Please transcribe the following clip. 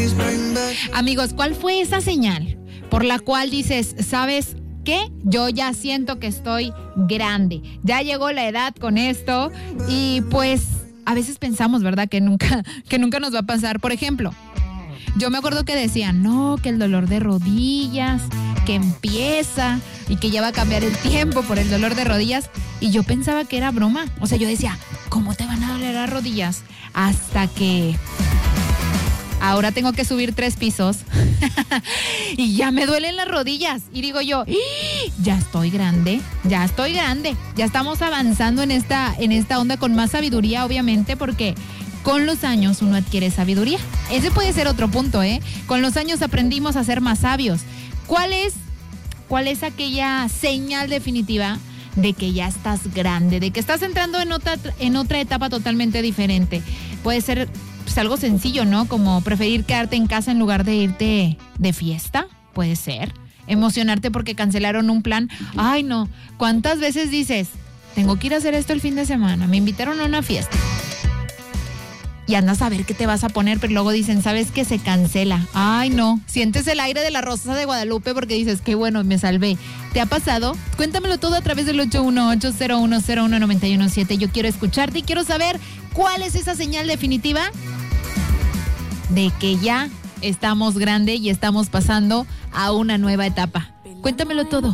Amigos, ¿cuál fue esa señal por la cual dices, ¿sabes qué? Yo ya siento que estoy grande, ya llegó la edad con esto y pues a veces pensamos, ¿verdad? Que nunca nos va a pasar. Por ejemplo, yo me acuerdo que decían, no, que el dolor de rodillas, que empieza y que ya va a cambiar el tiempo por el dolor de rodillas. Y yo pensaba que era broma. O sea, yo decía, ¿cómo te van a doler las rodillas? Hasta que ahora tengo que subir 3 pisos y ya me duelen las rodillas. Y digo yo, ya estoy grande. Ya estamos avanzando en esta onda con más sabiduría, obviamente, porque con los años uno adquiere sabiduría. Ese puede ser otro punto, ¿eh? Con los años aprendimos a ser más sabios. ¿Cuál es aquella señal definitiva de que ya estás grande, de que estás entrando en otra etapa totalmente diferente? Puede ser pues algo sencillo, ¿no? Como preferir quedarte en casa en lugar de irte de fiesta, puede ser. Emocionarte porque cancelaron un plan. Ay, no. ¿Cuántas veces dices, tengo que ir a hacer esto el fin de semana? Me invitaron a una fiesta. Y andas a ver qué te vas a poner, pero luego dicen, ¿sabes qué? Se cancela. Ay, no. Sientes el aire de la Rosa de Guadalupe porque dices, qué bueno, me salvé. ¿Te ha pasado? Cuéntamelo todo a través del 818-0101-917. Yo quiero escucharte y quiero saber cuál es esa señal definitiva de que ya estamos grande y estamos pasando a una nueva etapa. Cuéntamelo todo.